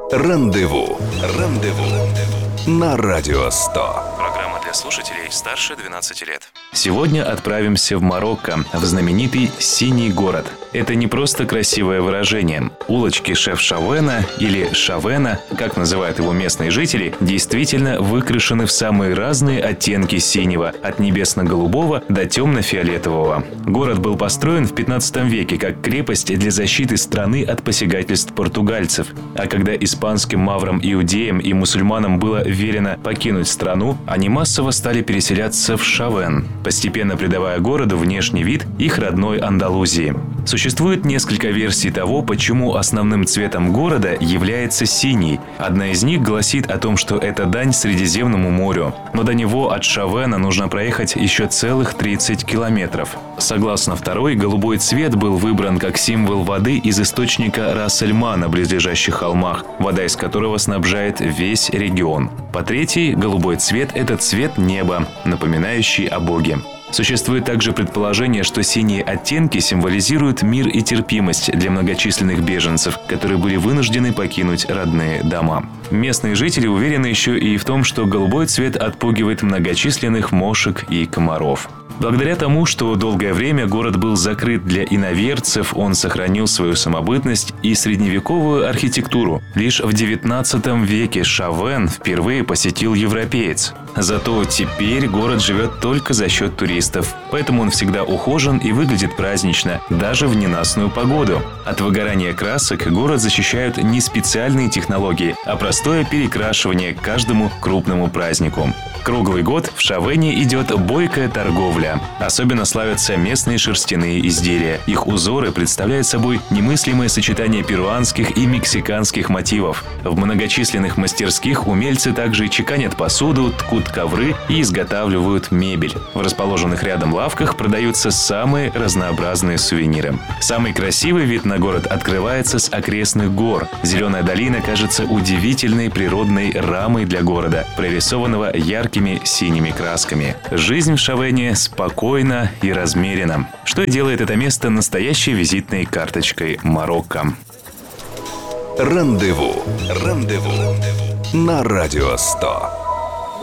Рандеву. На Радио 100. Программа для слушателей старше 12 лет. Сегодня отправимся в Марокко, в знаменитый «Синий город». Это не просто красивое выражение. Улочки Шеф-Шавена или Шавена, как называют его местные жители, действительно выкрашены в самые разные оттенки синего, от небесно-голубого до темно-фиолетового. Город был построен в 15 веке как крепость для защиты страны от посягательств португальцев. А когда испанским маврам-иудеям и мусульманам было велено покинуть страну, они массово стали переселяться в Шавен, постепенно придавая городу внешний вид их родной Андалузии. Существует несколько версий того, почему основным цветом города является синий. Одна из них гласит о том, что это дань Средиземному морю. Но до него от Шавена нужно проехать еще целых 30 километров. Согласно второй, голубой цвет был выбран как символ воды из источника Рас-эль-Ма на близлежащих холмах, вода из которого снабжает весь регион. По третьей, голубой цвет – это цвет неба, напоминающий о Боге. Существует также предположение, что синие оттенки символизируют мир и терпимость для многочисленных беженцев, которые были вынуждены покинуть родные дома. Местные жители уверены еще и в том, что голубой цвет отпугивает многочисленных мошек и комаров. Благодаря тому, что долгое время город был закрыт для иноверцев, он сохранил свою самобытность и средневековую архитектуру. Лишь в 19 веке Шавен впервые посетил европеец. Зато теперь город живет только за счет туристов. Поэтому он всегда ухожен и выглядит празднично, даже в ненастную погоду. От выгорания красок город защищают не специальные технологии, а простое перекрашивание к каждому крупному празднику. Круглый год в Шавене идет бойкая торговля. Особенно славятся местные шерстяные изделия. Их узоры представляют собой немыслимое сочетание перуанских и мексиканских мотивов. В многочисленных мастерских умельцы также чеканят посуду, ткут ковры и изготавливают мебель. В расположенных рядом лавках продаются самые разнообразные сувениры. Самый красивый вид на город открывается с окрестных гор. Зеленая долина кажется удивительной природной рамой для города, прорисованного яркими синими красками. Жизнь в Шавене спокойна и размерена, что делает это место настоящей визитной карточкой Марокко. Рандеву. На Радио 100.